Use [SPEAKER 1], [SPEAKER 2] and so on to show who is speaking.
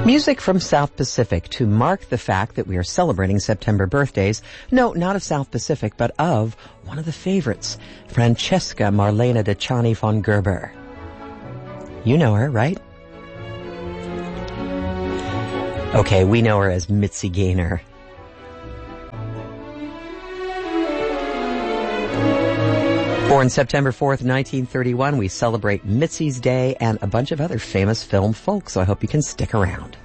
[SPEAKER 1] Music from South Pacific to mark the fact that we are celebrating September birthdays. No, not of South Pacific, but of one of the favorites, Francesca Marlene de Chani von Gerber. You know her, right? Okay, we know her as Mitzi Gaynor. Born September 4th, 1931, we celebrate Mitzi's Day and a bunch of other famous film folks, so I hope you can stick around.